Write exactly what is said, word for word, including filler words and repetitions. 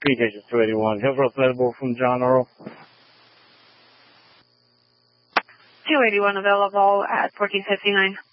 Communications two eighty-one. Hillsborough available from John Earl. two eighty-one available at fourteen fifty-nine.